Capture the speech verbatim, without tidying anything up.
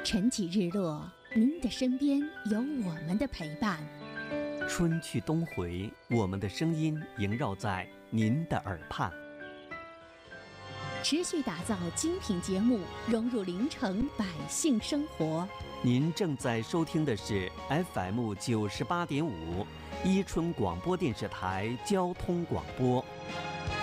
晨起日落，您的身边有我们的陪伴。 春去冬回，我们的声音萦绕在您的耳畔。 持续打造精品节目，融入临城百姓生活。 您正在收听的是 F M 九十八点五，伊春广播电视台交通广播。